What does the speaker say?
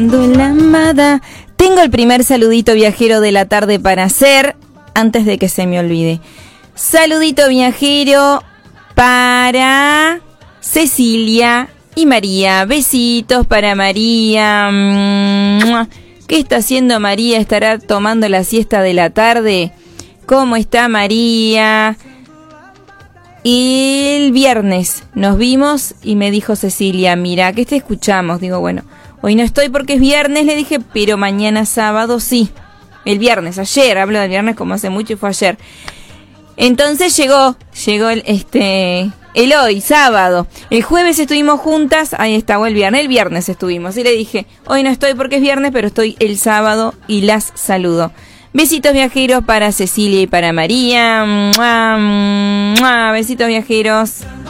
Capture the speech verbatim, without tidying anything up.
Lambada. Tengo el primer saludito viajero de la tarde para hacer antes de que se me olvide. Saludito viajero para Cecilia y María. Besitos para María. ¿Qué está haciendo María? ¿Estará tomando la siesta de la tarde? ¿Cómo está María? Y el viernes nos vimos y me dijo Cecilia, mira, que te escuchamos. Digo, bueno, hoy no estoy porque es viernes, le dije, pero mañana sábado sí. El viernes, ayer, hablo del viernes como hace mucho y fue ayer. Entonces llegó, llegó el, este, el hoy, sábado. El jueves estuvimos juntas, ahí está, o el viernes, el viernes estuvimos. Y le dije, hoy no estoy porque es viernes, pero estoy el sábado y las saludo. Besitos viajeros para Cecilia y para María. ¡Mua, mua! Besitos viajeros.